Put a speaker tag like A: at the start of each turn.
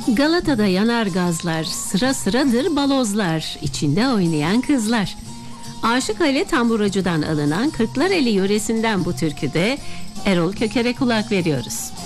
A: Galata'da yanar gazlar, sıra sıradır balozlar, içinde oynayan kızlar. Aşık Ali Tamburacı'dan alınan Kırklareli yöresinden bu türküde Erol Köker'e kulak veriyoruz.